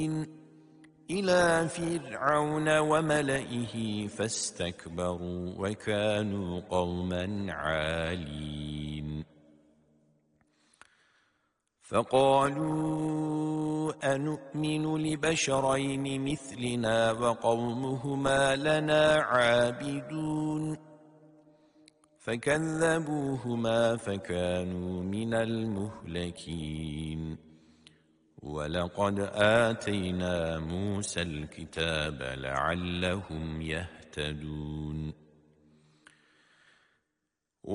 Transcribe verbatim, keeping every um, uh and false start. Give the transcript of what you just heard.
إلى فرعون وملئه فاستكبروا وكانوا قوما عالين فقالوا أنؤمن لبشرين مثلنا وقومهما لنا عابدون فكذبوهما فكانوا من المهلكين ولقد آتينا موسى الكتاب لعلهم يهتدون